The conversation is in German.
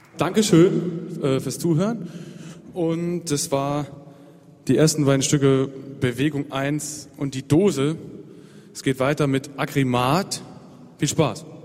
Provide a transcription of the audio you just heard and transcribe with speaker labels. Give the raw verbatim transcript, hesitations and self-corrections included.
Speaker 1: Dankeschön äh, fürs Zuhören. Und das war die ersten beiden Stücke Bewegung eins und die Dose. Es geht weiter mit Agrimat. Viel Spaß.